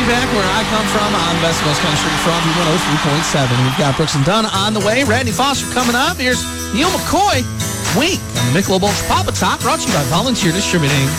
back where I come from on the Best West Country from 103.7. We've got Brooks and Dunn on the way. Randy Foster coming up. Here's Neil McCoy. Wink on the Michelob Ultra Papa Top, brought to you by Volunteer Distributing.